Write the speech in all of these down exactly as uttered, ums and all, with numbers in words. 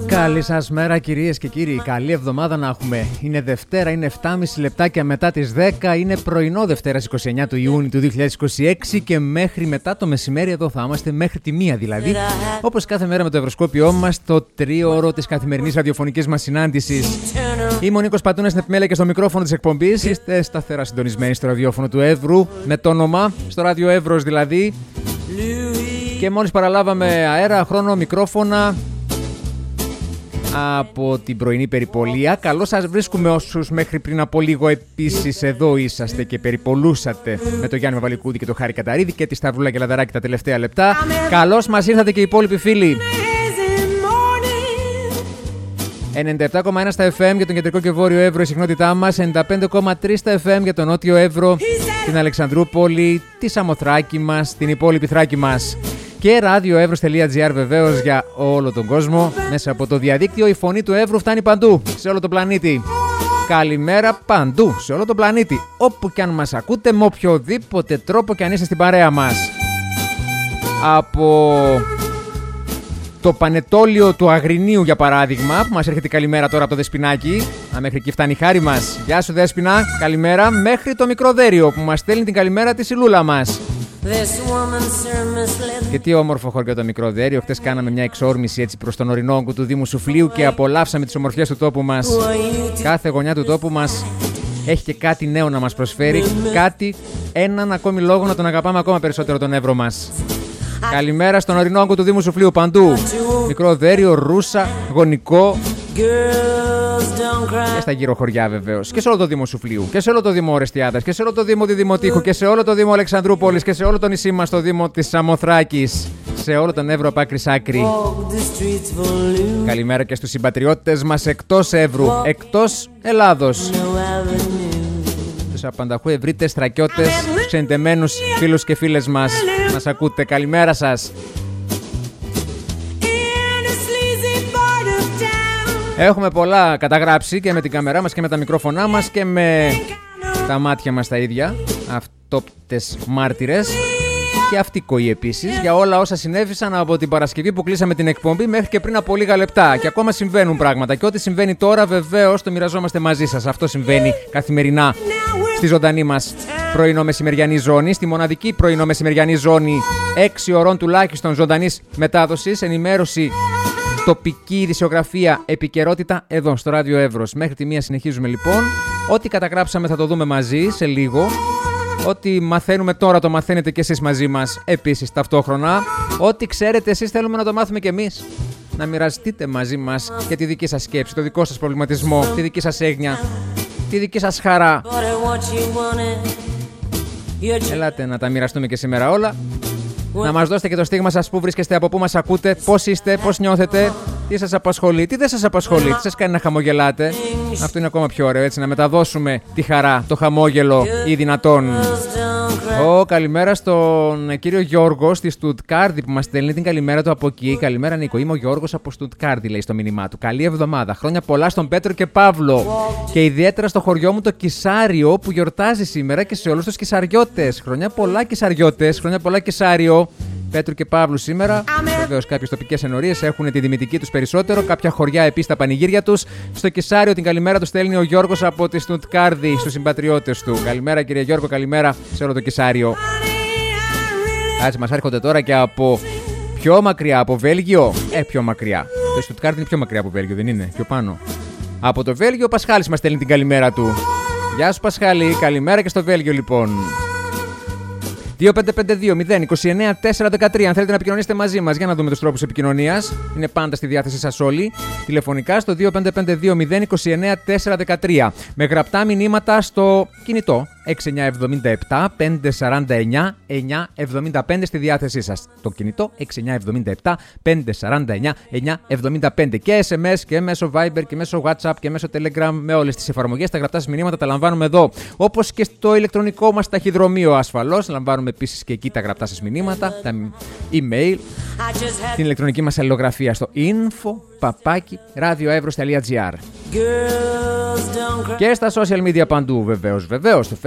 Καλή σας μέρα κυρίες και κύριοι, καλή εβδομάδα να έχουμε. Είναι Δευτέρα, είναι επτά και μισή λεπτάκια μετά τις δέκα, είναι πρωινό Δευτέρας είκοσι εννέα του Ιούνιου του δύο χιλιάδες είκοσι έξι και μέχρι μετά το μεσημέρι εδώ θα είμαστε, μέχρι τη μία δηλαδή. Όπως κάθε μέρα με το ευρωσκόπιό μας, το τρίωρο της καθημερινής ραδιοφωνικής μας συνάντησης. Είμαι ο Νίκος Πατούνας στην επιμέλεια και στο μικρόφωνο της εκπομπής. Είστε σταθερά συντονισμένοι στο ραδιόφωνο του Εύρου, με το όνομα, στο ράδιο Εύρος δηλαδή. Και μόλις παραλάβαμε αέρα, χρόνο, μικρόφωνα από την πρωινή περιπολία. Καλώς σας βρίσκουμε όσους μέχρι πριν από λίγο επίσης εδώ είσαστε και περιπολούσατε με το Γιάννη Μαβαλικούδη και το Χάρη Καταρίδη και τη Σταυρούλα και Λαδαράκη τα τελευταία λεπτά. Καλώς μας ήρθατε και οι υπόλοιποι φίλοι. ενενήντα επτά κόμμα ένα στα εφ εμ για τον κεντρικό και βόρειο Εύρο η συχνότητά μας, ενενήντα πέντε κόμμα τρία στα εφ εμ για τον νότιο Εύρο, την Αλεξανδρούπολη, τη Σαμοθράκη μας, την υπόλοιπη Θράκη μας. Και radioevros.gr βεβαίως για όλο τον κόσμο. Μέσα από το διαδίκτυο η φωνή του Εύρου φτάνει παντού, σε όλο τον πλανήτη. Καλημέρα παντού, σε όλο τον πλανήτη. Όπου και αν μας ακούτε, με οποιοδήποτε τρόπο και αν είστε στην παρέα μας. Από το Πανετόλιο του Αγρινίου για παράδειγμα, που μας έρχεται καλημέρα τώρα από το Δεσποινάκι. Α, μέχρι εκεί φτάνει η χάρη μας. Γεια σου Δέσποινα, καλημέρα. Μέχρι το Μικροδέριο που μας στέλνει την καλημέρα της η Λούλα μας. Και τι όμορφο χωριό το Μικροδέριο. Χτες κάναμε μια εξόρμηση έτσι προς τον ορεινό όγκο του Δήμου Σουφλίου και απολαύσαμε τις ομορφιές του τόπου μας. Κάθε γωνιά του τόπου μας έχει και κάτι νέο να μας προσφέρει. Κάτι, έναν ακόμη λόγο να τον αγαπάμε ακόμα περισσότερο τον Εύρο μας. Καλημέρα στον ορεινό όγκο του Δήμου Σουφλίου παντού. Μικροδέριο, Ρούσα, Γονικό και στα γύρω χωριά βεβαίως. Και σε όλο το Δήμο Σουφλίου και σε όλο το Δήμο Ορεστιάδας και σε όλο το Δήμο Διδημοτήχου και σε όλο το Δήμο Αλεξανδρούπολης και σε όλο το νησί μας, το Δήμο της Σαμοθράκης. Σε όλο τον Εύρο από άκρη σ' άκρη. Καλημέρα και στους συμπατριώτες μας εκτός Εύρου, εκτός Ελλάδος. Τους απανταχού ευρύτες, στρακιώτες, τους ξενιτεμένους φίλους και φίλες μας. Μας ακούτε, καλημέρα σας. Έχουμε πολλά καταγράψει και με την κάμερά μας και με τα μικρόφωνά μας και με τα μάτια μας τα ίδια. Αυτόπτες μάρτυρες και αυτικοοί επίσης για όλα όσα συνέβησαν από την Παρασκευή που κλείσαμε την εκπομπή μέχρι και πριν από λίγα λεπτά. Και ακόμα συμβαίνουν πράγματα. Και ό,τι συμβαίνει τώρα βεβαίως το μοιραζόμαστε μαζί σας. Αυτό συμβαίνει καθημερινά στη ζωντανή μας πρωινό-μεσημεριανή ζώνη, στη μοναδική πρωινό-μεσημεριανή ζώνη έξι ωρών τουλάχιστον ζωντανής μετάδοσης, ενημέρωση, τοπική ειδησιογραφία, επικαιρότητα εδώ στο Ράδιο Εύρος. Μέχρι τη μία συνεχίζουμε λοιπόν. Ό,τι καταγράψαμε θα το δούμε μαζί σε λίγο. Ό,τι μαθαίνουμε τώρα το μαθαίνετε και εσείς μαζί μας επίσης ταυτόχρονα. Ό,τι ξέρετε εσείς θέλουμε να το μάθουμε κι εμείς. Να μοιραστείτε μαζί μας και τη δική σας σκέψη, το δικό σας προβληματισμό, τη δική σας έγνοια, τη δική σας χαρά. Ελάτε να τα μοιραστούμε και σήμερα όλα. Να μας δώσετε και το στίγμα σας, που βρίσκεστε, από πού μας ακούτε, πώς είστε, πώς νιώθετε, τι σας απασχολεί, τι δεν σας απασχολεί, τι σας κάνει να χαμογελάτε. Αυτό είναι ακόμα πιο ωραίο, έτσι, να μεταδώσουμε τη χαρά, το χαμόγελο ή δυνατόν. Ω, καλημέρα στον κύριο Γιώργο στη Στουτκάρδη που μας στέλνει την καλημέρα του από εκεί. Καλημέρα Νίκο, είμαι ο Γιώργος από Στουτκάρδη, λέει στο μήνυμά του. Καλή εβδομάδα, χρόνια πολλά στον Πέτρο και Παύλο. Και ιδιαίτερα στο χωριό μου το Κισάριο που γιορτάζει σήμερα και σε όλους τους Κισαριώτες. Χρόνια πολλά Κισαριώτες, χρόνια πολλά Κισάριο. Πέτρου και Παύλου σήμερα. Βεβαίως κάποιες τοπικές ενορίες έχουν τη δημητική τους περισσότερο. Κάποια χωριά επίσης τα πανηγύρια τους. Στο Κισάριο την καλημέρα του στέλνει ο Γιώργος από τη Στουτκάρδη στους συμπατριώτες του. Καλημέρα κύριε Γιώργο, καλημέρα σε όλο το Κισάριο. Έτσι μας έρχονται τώρα και από πιο μακριά, από Βέλγιο. Ε, πιο μακριά. Το Στουτκάρδη είναι πιο μακριά από Βέλγιο, δεν είναι? Πιο πάνω. Από το Βέλγιο ο Πασχάλης μας στέλνει την καλημέρα του. Γεια σου Πασχάλη, καλημέρα και στο Βέλγιο λοιπόν. δύο πέντε πέντε δύο μηδέν είκοσι εννέα τέσσερα δεκατρία. Αν θέλετε να επικοινωνήσετε μαζί μας, για να δούμε τους τρόπους επικοινωνίας. Είναι πάντα στη διάθεσή σας όλοι. Τηλεφωνικά στο δύο πέντε πέντε δύο μηδέν είκοσι εννέα τέσσερα δεκατρία. Με γραπτά μηνύματα στο κινητό έξι εννιά εβδομήντα επτά πεντακόσια σαράντα εννιά εννιακόσια εβδομήντα πέντε στη διάθεσή σας. Το κινητό έξι εννιά εβδομήντα επτά πεντακόσια σαράντα εννιά εννιακόσια εβδομήντα πέντε. Και ες εμ ες και μέσω Viber και μέσω WhatsApp και μέσω Telegram, με όλες τις εφαρμογές. Τα γραπτά σας μηνύματα τα λαμβάνουμε εδώ. Όπως και στο ηλεκτρονικό μας ταχυδρομείο ασφαλώς. Λαμβάνουμε επίσης και εκεί τα γραπτά σας μηνύματα, τα email, την ηλεκτρονική μας αλληλογραφία στο info παπάκι radioevros.gr και στα social media παντού βεβαίως, βεβαίως, στο Facebook,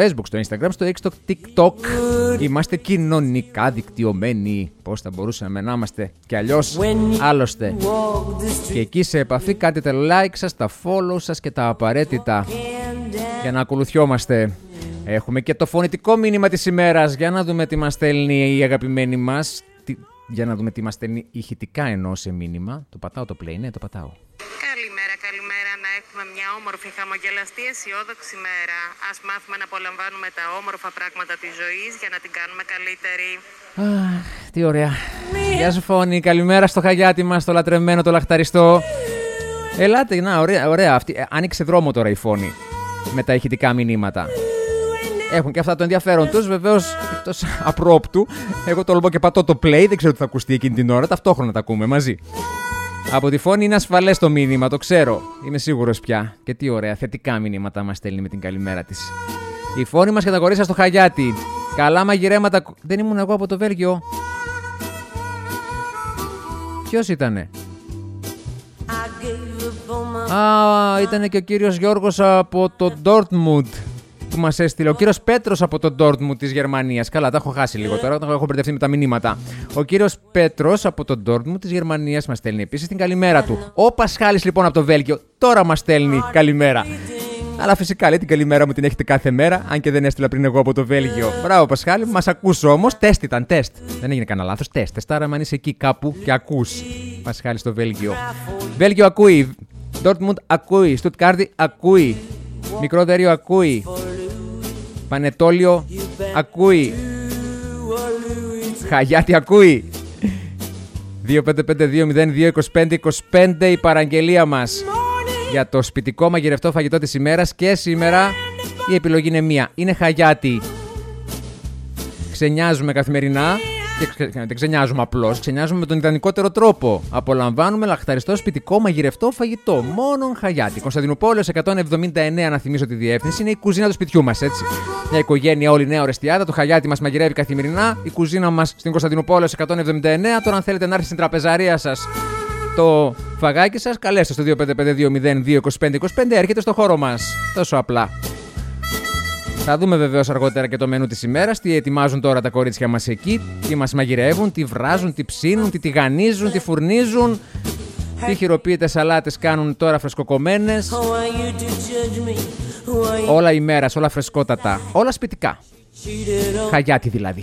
Facebook, στο Instagram, στο X, στο TikTok. Είμαστε κοινωνικά δικτυωμένοι. Πώς θα μπορούσαμε να είμαστε κι αλλιώς? Άλλωστε. Και εκεί σε επαφή κάντε τα like σας, τα follow σας και τα απαραίτητα για να ακολουθιόμαστε. Έχουμε και το φωνητικό μήνυμα της ημέρας. Για να δούμε τι μας στέλνει η αγαπημένη μας. Τι... Για να δούμε τι μας στέλνει ηχητικά εννοώ σε μήνυμα. Το πατάω το play, ναι, το πατάω. Καλημέρα, καλημέρα. Να έχουμε μια όμορφη, χαμογελαστή, αισιόδοξη μέρα. Ας μάθουμε να απολαμβάνουμε τα όμορφα πράγματα της ζωής για να την κάνουμε καλύτερη. Αχ, τι ωραία. Γεια σου Φώνη, καλημέρα στο Χαγιάτι μας, το λατρεμένο, το λαχταριστό. Ελάτε, να, ωραία, ωραία. Αυτή, άνοιξε δρόμο τώρα η Φώνη με τα ηχητικά μηνύματα. Έχουν και αυτά το ενδιαφέρον τους, βεβαίως εκτός απρόπτου. Εγώ τολμώ και πατώ το play, δεν ξέρω τι θα ακουστεί εκείνη την ώρα, ταυτόχρονα τα ακούμε μαζί. Από τη Φώνη είναι ασφαλές το μήνυμα, το ξέρω. Είμαι σίγουρος πια. Και τι ωραία, θετικά μηνύματα μας στέλνει με την καλημέρα της. Η Φώνη μας και τα κορίτσια στο Χαγιάτι. Καλά μαγειρέματα. Δεν ήμουν εγώ από το Βέλγιο. Ποιος ήτανε? Α, ήτανε και ο κύριος Γιώργος από το Dortmund που μας έστειλε. Ο κύριος Πέτρος από το Dortmund της Γερμανίας. Καλά, τα έχω χάσει λίγο τώρα, τα έχω μπερδευτεί με τα μηνύματα. Ο κύριος Πέτρος από το Dortmund της Γερμανίας μας στέλνει επίσης την καλημέρα του. Ο Πασχάλης λοιπόν από το Βέλγιο τώρα μας στέλνει καλημέρα. Αλλά φυσικά λέει την καλημέρα μου την έχετε κάθε μέρα, αν και δεν έστειλα πριν εγώ από το Βέλγιο. Μπράβο Πασχάλη, μας ακούς όμως. Τεστ ήταν, τεστ. Δεν έγινε κανένα λάθος, τεστ. Τεστάρα αν είσαι εκεί κάπου και ακούς. Πασχάλη στο Βέλγιο. Βέλγιο ακούει. Dortmund ακούει. Στουτκάρδη ακούει. Μικρό Δέριο ακούει. Πανετόλιο ακούει. Χαγιάτι ακούει. δύο πέντε πέντε δύο μηδέν δύο είκοσι πέντε είκοσι πέντε η παραγγελία μας για το σπιτικό μαγειρευτό φαγητό της ημέρας. Και σήμερα η επιλογή είναι μία. Είναι Χαγιάτι. Ξενιάζουμε καθημερινά. Και δεν ξενιάζουμε απλώς, ξενιάζουμε με τον ιδανικότερο τρόπο. Απολαμβάνουμε λαχταριστό σπιτικό μαγειρευτό φαγητό. Μόνον Χαγιάτι. Κωνσταντινούπολεως εκατόν εβδομήντα εννέα, να θυμίσω τη διεύθυνση, είναι η κουζίνα του σπιτιού μας, έτσι. Μια οικογένεια όλη νέα Ορεστιάδα. Το Χαγιάτι μας μαγειρεύει καθημερινά. Η κουζίνα μας στην Κωνσταντινούπολεως εκατόν εβδομήντα εννέα. Τώρα, αν θέλετε να έρθει στην τραπεζαρία σας το φαγάκι σας, καλέστε στο δύο πέντε πέντε δύο μηδέν δύο είκοσι πέντε είκοσι πέντε. Έρχεται στο χώρο μας. Τόσο απλά. Θα δούμε βεβαίως αργότερα και το μενού της ημέρας, τι ετοιμάζουν τώρα τα κορίτσια μας εκεί, τι μας μαγειρεύουν, τι βράζουν, τι ψήνουν, τι τηγανίζουν, τι φουρνίζουν, τι χειροποίητες σαλάτες κάνουν τώρα φρεσκοκομμένες. Όλα ημέρας, όλα φρεσκότατα, όλα σπιτικά. Χαγιάτι δηλαδή.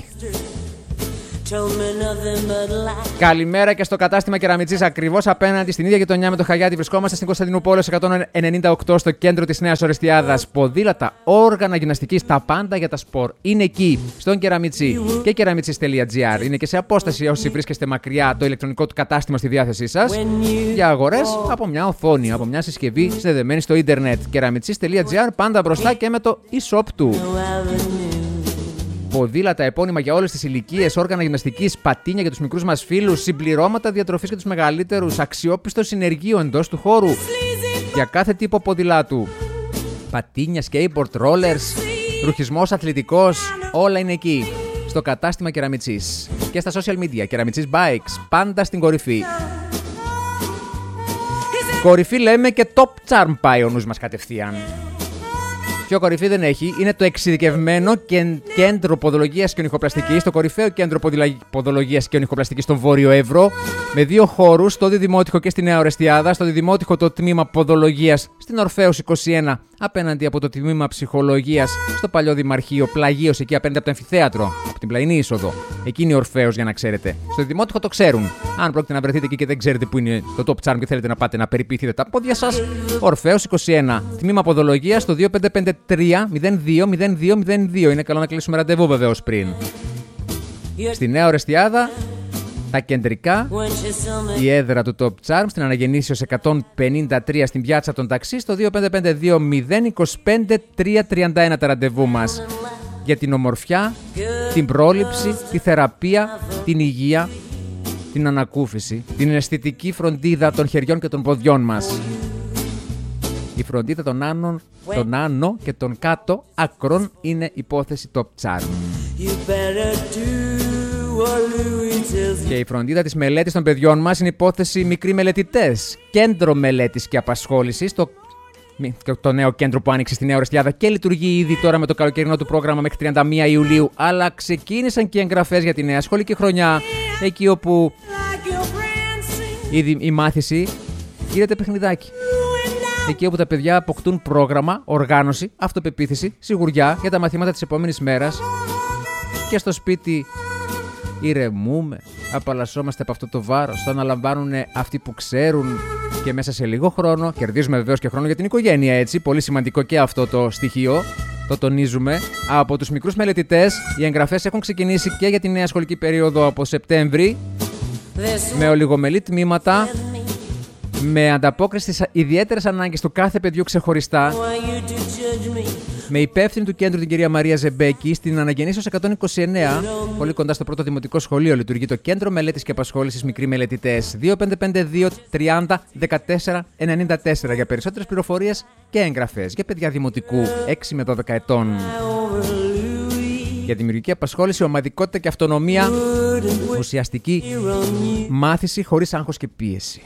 Καλημέρα και στο κατάστημα Κεραμιτζής, ακριβώς απέναντι στην ίδια γειτονιά με το Χαγιάτι. Βρισκόμαστε στην Κωνσταντινούπολεως εκατόν ενενήντα οκτώ, στο κέντρο της Νέας Ορεστιάδας. Ποδήλατα, όργανα γυμναστικής, τα πάντα για τα σπορ είναι εκεί, στον Κεραμιτζή. Και κεραμιτζής τελεία τζι άρ. Είναι και σε απόσταση όσοι βρίσκεστε μακριά το ηλεκτρονικό του κατάστημα στη διάθεσή σας. Για αγορές από μια οθόνη, από μια συσκευή συνδεδεμένη στο ίντερνετ. κεραμιτζής τελεία τζι άρ, πάντα μπροστά και με το e-shop του. Ποδήλατα, επώνυμα για όλες τις ηλικίες, όργανα γυμναστικής, πατίνια για τους μικρούς μας φίλους, συμπληρώματα διατροφής για τους μεγαλύτερους, αξιόπιστο συνεργείο εντός του χώρου για κάθε τύπο ποδηλάτου. Πατίνια, skateboard, rollers, ρουχισμός αθλητικός, όλα είναι εκεί. Στο κατάστημα Κεραμιτσής. Και στα social media, Κεραμιτσής Bikes, πάντα στην κορυφή. Κορυφή λέμε και top charm πάει ο νους μας κατευθείαν. Πιο κορυφή δεν έχει, είναι το εξειδικευμένο κέντρο ποδολογίας και ονυχοπλαστικής, το κορυφαίο κέντρο ποδολογίας και ονυχοπλαστικής στον Βόρειο Εύρο, με δύο χώρους, στο Διδημότυχο και στη Νέα Ορεστιάδα. Στο Διδημότυχο το τμήμα ποδολογίας στην Ορφέως είκοσι ένα, απέναντι από το τμήμα ψυχολογίας στο παλιό Δημαρχείο, Πλαγίος, εκεί απέναντι από το αμφιθέατρο, από την πλαϊνή είσοδο. Εκεί είναι η Ορφέως, για να ξέρετε. Στο Διδημότυχο το ξέρουν. Αν πρόκειται να βρεθείτε εκεί και δεν ξέρετε που είναι το top charm και θέλετε να πάτε να περιποιηθείτε τα πόδια σας, Ορφέως είκοσι ένα, τμήμα ποδολογίας στο δύο πέντε πέντε τρία μηδέν δύο μηδέν δύο μηδέν δύο. Είναι καλό να κλείσουμε ραντεβού βεβαίως πριν. Στη Νέα Ορεστιάδα, τα κεντρικά, η έδρα του Top Charm στην Αναγεννήσεως εκατόν πενήντα τρία στην πιάτσα των ταξί, στο δύο πέντε πέντε δύο μηδέν είκοσι πέντε τρία τριάντα ένα τα ραντεβού μας. Για την ομορφιά, την πρόληψη, τη θεραπεία, την υγεία, την ανακούφιση, την αισθητική φροντίδα των χεριών και των ποδιών μας. Η φροντίδα των άνω, των άνω και των κάτω άκρων είναι υπόθεση Top Charm. Και η φροντίδα της μελέτης των παιδιών μας είναι υπόθεση μικροί μελετητές. Κέντρο μελέτης και απασχόλησης, το το νέο κέντρο που άνοιξε στη Νέα Ορεστιάδα και λειτουργεί ήδη τώρα με το καλοκαιρινό του πρόγραμμα μέχρι τριάντα μία Ιουλίου. Αλλά ξεκίνησαν και οι εγγραφές για τη νέα σχολική χρονιά, εκεί όπου ήδη η μάθηση γίνεται παιχνιδάκι. Εκεί όπου τα παιδιά αποκτούν πρόγραμμα, οργάνωση, αυτοπεποίθηση, σιγουριά για τα μαθήματα της επόμενης μέρας. Και στο σπίτι ηρεμούμε, απαλλασσόμαστε από αυτό το βάρος, το αναλαμβάνουν αυτοί που ξέρουν και μέσα σε λίγο χρόνο κερδίζουμε βεβαίως και χρόνο για την οικογένεια, έτσι, πολύ σημαντικό και αυτό το στοιχείο, το τονίζουμε. Από τους μικρούς μελετητές οι εγγραφές έχουν ξεκινήσει και για τη νέα σχολική περίοδο από Σεπτέμβρη με ολιγομελή τμήματα, με ανταπόκριση στις ιδιαίτερες ανάγκες του κάθε παιδιού ξεχωριστά, με υπεύθυνη του κέντρου την κυρία Μαρία Ζεμπέκη. Στην Αναγεννήσεως εκατόν είκοσι εννέα, πολύ κοντά στο πρώτο δημοτικό σχολείο, λειτουργεί το Κέντρο Μελέτης και Απασχόλησης Μικροί Μελετητές. δύο πέντε πέντε δύο τριάντα δεκατέσσερα ενενήντα τέσσερα για περισσότερες πληροφορίες και εγγραφές για παιδιά δημοτικού έξι με δώδεκα ετών. Για δημιουργική απασχόληση, ομαδικότητα και αυτονομία, ουσιαστική μάθηση χωρίς άγχος και πίεση.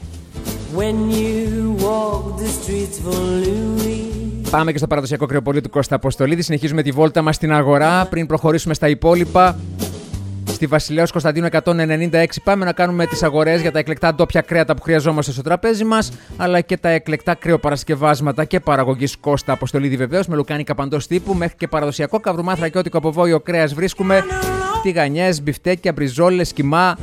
Πάμε και στο παραδοσιακό κρεοπολείο του Κώστα Αποστολίδη. Συνεχίζουμε τη βόλτα μας στην αγορά. Πριν προχωρήσουμε στα υπόλοιπα, στη Βασιλέως Κωνσταντίνου εκατόν ενενήντα έξι πάμε να κάνουμε τις αγορές για τα εκλεκτά ντόπια κρέατα που χρειαζόμαστε στο τραπέζι μας, αλλά και τα εκλεκτά κρεοπαρασκευάσματα και παραγωγής Κώστα Αποστολίδη βεβαίως, με λουκάνικα παντός τύπου μέχρι και παραδοσιακό καυρουμά θρακιώτικο από βόλιο κρέας βρίσκουμε. Τηγανιές, μπιφτέκια, μπριζόλες, κιμά.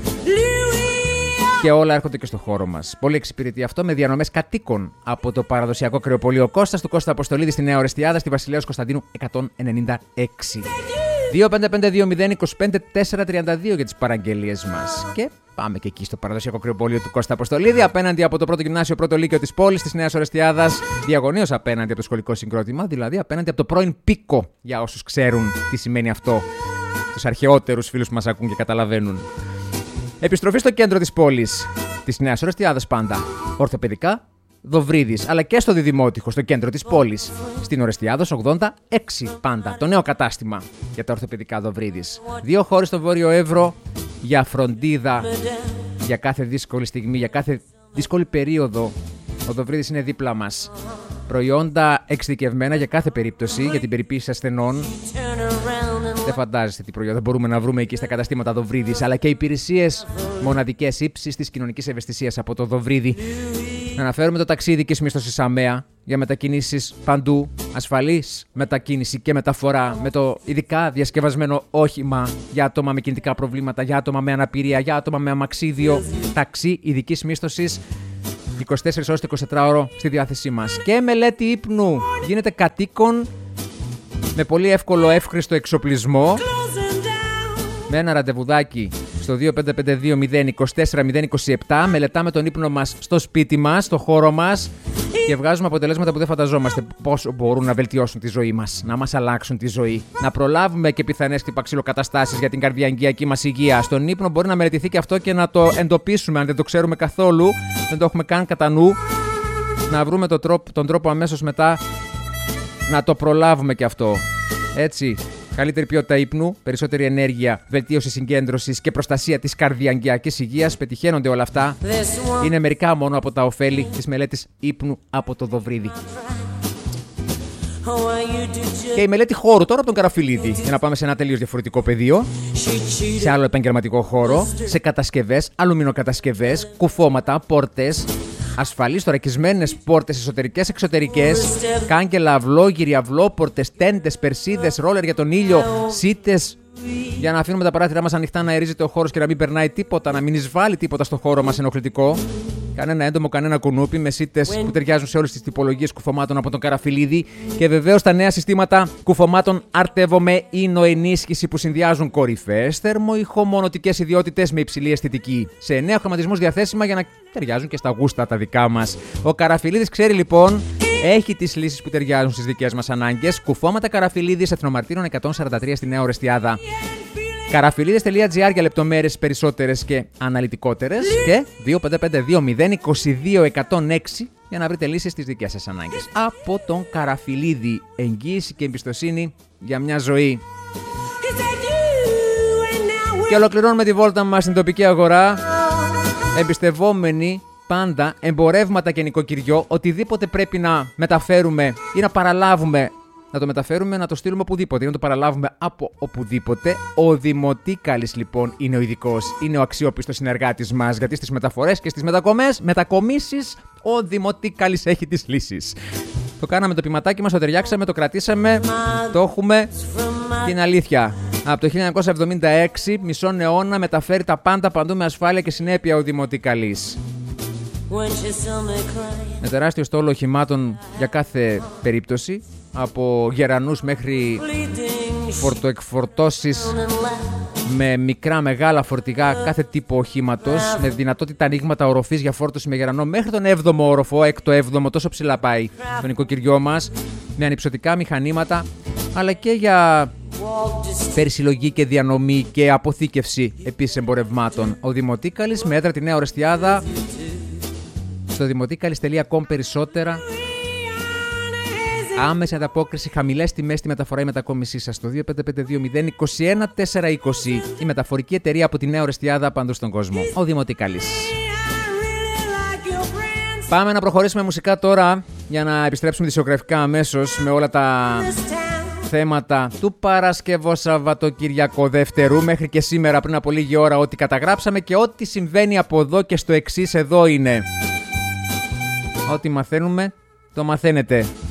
Και όλα έρχονται και στο χώρο μας. Πολύ εξυπηρετεί αυτό με διανομές κατοίκων από το παραδοσιακό κρεοπολείο Κώστας του Κώστα Αποστολίδη στη Νέα Ορεστιάδα, στη Βασιλέως Κωνσταντίνου εκατόν ενενήντα έξι. δύο πέντε πέντε δύο μηδέν είκοσι πέντε τετρακόσια τριάντα δύο για τις παραγγελίες μας. Και πάμε και εκεί στο παραδοσιακό κρεοπολείο του Κώστα Αποστολίδη, απέναντι από το πρώτο γυμνάσιο πρώτο λύκειο της πόλης της Νέας Ορεστιάδας, διαγωνίως απέναντι από το σχολικό συγκρότημα, δηλαδή απέναντι από το πρώην Πίκο, για όσους ξέρουν τι σημαίνει αυτό, τους αρχαιότερους φίλους που μας ακούν και καταλαβαίνουν. Επιστροφή στο κέντρο της πόλης, της Νέας Ορεστιάδας πάντα. Ορθοπαιδικά, Δοβρίδης, αλλά και στο Διδημότυχο, στο κέντρο της πόλης. Στην Ορεστιάδος ογδόντα έξι πάντα, το νέο κατάστημα για τα ορθοπαιδικά Δοβρίδης. Δύο χώρες στο Βόρειο Εύρο για φροντίδα, για κάθε δύσκολη στιγμή, για κάθε δύσκολη περίοδο. Ο Δοβρίδης είναι δίπλα μας. Προϊόντα εξειδικευμένα για κάθε περίπτωση, για την περιποίηση ασθενών. Δεν φαντάζεστε τι προϊόντα μπορούμε να βρούμε εκεί στα καταστήματα Δοβρίδης, αλλά και υπηρεσίες μοναδικές ύψης της κοινωνικής ευαισθησίας από το Δοβρίδι. Να αναφέρουμε το ταξί ειδικής μίσθωσης ΑΜΕΑ για μετακινήσεις παντού, ασφαλής μετακίνηση και μεταφορά με το ειδικά διασκευασμένο όχημα για άτομα με κινητικά προβλήματα, για άτομα με αναπηρία, για άτομα με αμαξίδιο. Ταξί ειδικής μίσθωσης είκοσι τέσσερις ώρες το εικοσιτετράωρο στη διάθεσή μας. Και μελέτη ύπνου γίνεται κατοίκον με πολύ εύκολο εύχριστο εξοπλισμό, με ένα ραντεβουδάκι στο δύο πέντε πέντε δύο μηδέν είκοσι τέσσερα μηδέν είκοσι επτά. Μελετάμε τον ύπνο μας στο σπίτι μας, στο χώρο μας και βγάζουμε αποτελέσματα που δεν φανταζόμαστε πόσο μπορούν να βελτιώσουν τη ζωή μας, να μας αλλάξουν τη ζωή. Να προλάβουμε και πιθανές χτυπαξιλοκαταστάσεις για την καρδιαγγειακή μας υγεία. Στον ύπνο μπορεί να μελετηθεί και αυτό και να το εντοπίσουμε αν δεν το ξέρουμε καθόλου, δεν το έχουμε καν κατά νου. Να βρούμε το τρόπο, τον τρόπο αμέσως μετά να το προλάβουμε και αυτό. Έτσι. Καλύτερη ποιότητα ύπνου, περισσότερη ενέργεια, βελτίωση συγκέντρωσης και προστασία της καρδιαγγειακής υγείας. Πετυχαίνονται όλα αυτά. Είναι μερικά μόνο από τα ωφέλη της μελέτης ύπνου από το Δοβρίδι. Και η μελέτη χώρου τώρα από τον Καραφιλίδη. Για να πάμε σε ένα τελείως διαφορετικό πεδίο. Σε άλλο επαγγελματικό χώρο. Σε κατασκευές, αλουμινοκατασκευές, κουφώματα, πόρτες. Ασφαλείς θωρακισμένες πόρτες εσωτερικές, εξωτερικές, κάγκελα, αυλόγυροι, αυλόπορτες, τέντες, περσίδες, ρόλερ για τον ήλιο, σίτες. Για να αφήνουμε τα παράθυρά μας ανοιχτά, να αερίζεται ο χώρος και να μην περνάει τίποτα, να μην εισβάλλει τίποτα στο χώρο μας ενοχλητικό. Κανένα έντομο, κανένα κουνούπι, με σίτες που ταιριάζουν σε όλες τις τυπολογίες κουφωμάτων από τον Καραφιλίδη. Και βεβαίως τα νέα συστήματα κουφωμάτων Artevo με ίνοενίσχυση που συνδυάζουν κορυφαίες θερμοϊχομονωτικές ιδιότητες με υψηλή αισθητική. Σε εννέα χρωματισμούς διαθέσιμα για να ταιριάζουν και στα γούστα τα δικά μας. Ο Καραφιλίδης ξέρει λοιπόν, έχει τις λύσεις που ταιριάζουν στις δικές μας ανάγκες. Κουφώματα Καραφιλίδης, Εθνομαρτύρων εκατόν σαράντα τρία στη Νέα Ορεστιάδα. καραφιλίδες τελεία τζι άρ για λεπτομέρειες περισσότερες και αναλυτικότερες και δύο πέντε πέντε δύο μηδέν είκοσι δύο εκατόν έξι για να βρείτε λύσεις στις δικές σας ανάγκες. Από τον Καραφιλίδη, εγγύηση και εμπιστοσύνη για μια ζωή. Και ολοκληρώνουμε τη βόλτα μας στην τοπική αγορά, εμπιστευόμενοι πάντα εμπορεύματα και νοικοκυριό, οτιδήποτε πρέπει να μεταφέρουμε ή να παραλάβουμε, να το μεταφέρουμε, να το στείλουμε οπουδήποτε ή να το παραλάβουμε από οπουδήποτε. Ο Δημοτίκαλης λοιπόν είναι ο ειδικός, είναι ο αξιόπιστος συνεργάτης μας, γιατί στις μεταφορές και στις μετακομές, μετακομίσεις, ο Δημοτίκαλης έχει τις λύσεις. Το κάναμε το ποιηματάκι μας, το ταιριάξαμε, το κρατήσαμε, το έχουμε. Την αλήθεια. Από το χίλια εννιακόσια εβδομήντα έξι, μισόν αιώνα, μεταφέρει τα πάντα παντού με ασφάλεια και συνέπεια ο Δημοτίκαλης. Με τεράστιο στόλο οχημάτων για κάθε περίπτωση, από γερανούς μέχρι φορτοεκφορτώσεις με μικρά μεγάλα φορτηγά κάθε τύπο οχήματος, με δυνατότητα ανοίγματα οροφής για φόρτωση με γερανό μέχρι τον έβδομο όροφο, έκτο έβδομο, τόσο ψηλά πάει το νοικοκυριό μας, με ανυψωτικά μηχανήματα, αλλά και για περισυλλογή και διανομή και αποθήκευση επίσης εμπορευμάτων. Ο Δημοτίκαλης με έδρα τη Νέα Ορεστιάδα. Στο δημοτίκαλης τελεία κομ περισσότερα. Άμεση ανταπόκριση, χαμηλές τιμές στη μεταφορά ή μετακόμισή σας. Στο δύο πέντε πέντε δύο μηδέν είκοσι ένα τετρακόσια είκοσι. Η μεταφορική εταιρεία από τη Νέα Ορεστιάδα παντού στον κόσμο. Ο Δημοτίκαλης. Πάμε να προχωρήσουμε μουσικά τώρα για να επιστρέψουμε δισογραφικά αμέσως με όλα τα θέματα του Παρασκευό Σαββατοκυριακό Δευτερού μέχρι και σήμερα πριν από λίγη ώρα, ό,τι καταγράψαμε και ό,τι συμβαίνει από εδώ και στο εξής εδώ είναι. Ό,τι μαθαίνουμε το μαθαίνετε.